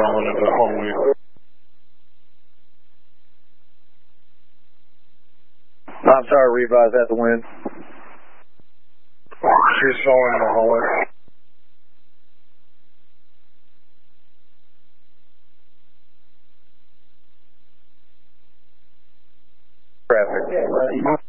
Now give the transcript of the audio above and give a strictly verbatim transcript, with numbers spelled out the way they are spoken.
calling into the hallway. I'm sorry, revise that the wind. She's falling in the hallway. Traffic.